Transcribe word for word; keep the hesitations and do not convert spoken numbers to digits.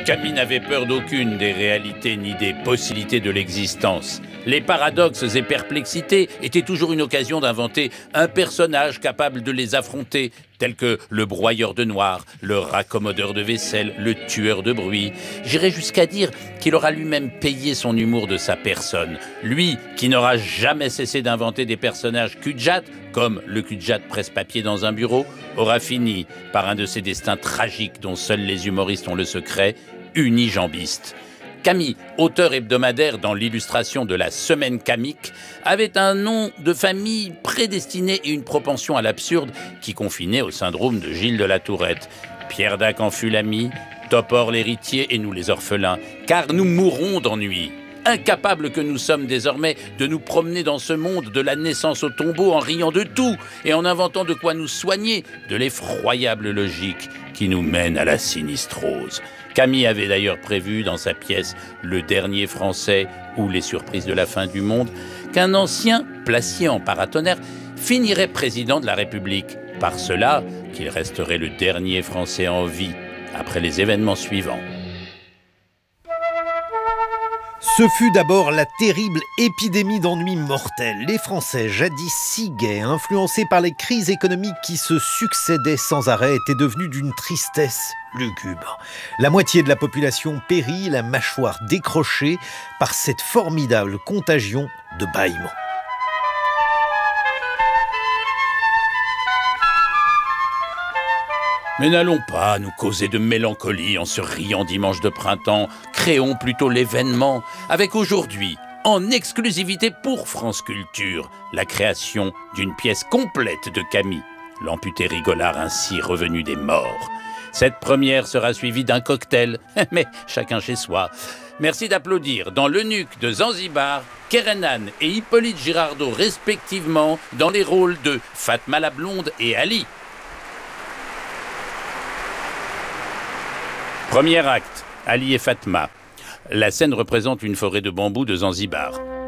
Camille n'avait peur d'aucune des réalités ni des possibilités de l'existence. Les paradoxes et perplexités étaient toujours une occasion d'inventer un personnage capable de les affronter, tel que le broyeur de noir, le raccommodeur de vaisselle, le tueur de bruit. J'irais jusqu'à dire qu'il aura lui-même payé son humour de sa personne. Lui, qui n'aura jamais cessé d'inventer des personnages cul-de-jatte, comme le cul-de-jatte presse-papier dans un bureau, aura fini par un de ces destins tragiques dont seuls les humoristes ont le secret, unijambiste. Camille, auteur hebdomadaire dans l'illustration de la Semaine Camique, avait un nom de famille prédestiné et une propension à l'absurde qui confinait au syndrome de Gilles de la Tourette. Pierre Dac en fut l'ami, Topor l'héritier et nous les orphelins, car nous mourrons d'ennui. Incapables que nous sommes désormais de nous promener dans ce monde de la naissance au tombeau en riant de tout et en inventant de quoi nous soigner de l'effroyable logique qui nous mène à la sinistrose. Camille avait d'ailleurs prévu dans sa pièce Le Dernier Français ou Les Surprises de la fin du monde qu'un ancien, placié en paratonnerre, finirait président de la République. Par cela qu'il resterait le dernier Français en vie après les événements suivants. Ce fut d'abord la terrible épidémie d'ennui mortel. Les Français, jadis si gais, influencés par les crises économiques qui se succédaient sans arrêt, étaient devenus d'une tristesse lugubre. La moitié de la population périt, la mâchoire décrochée, par cette formidable contagion de bâillements. Mais n'allons pas nous causer de mélancolie en ce riant dimanche de printemps. Créons plutôt l'événement, avec aujourd'hui, en exclusivité pour France Culture, la création d'une pièce complète de Camille, l'amputé rigolard ainsi revenu des morts. Cette première sera suivie d'un cocktail, mais chacun chez soi. Merci d'applaudir dans l'Eunuque de Zanzibar, Kerenan et Hippolyte Girardot respectivement dans les rôles de Fatma la Blonde et Ali. Premier acte, Ali et Fatma. La scène représente une forêt de bambous de Zanzibar.